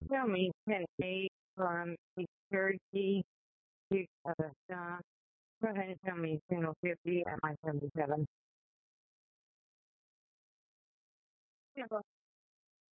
tell me 10-8 from East Cherokee to John. Go ahead and tell me channel 50 at my 77. Yeah,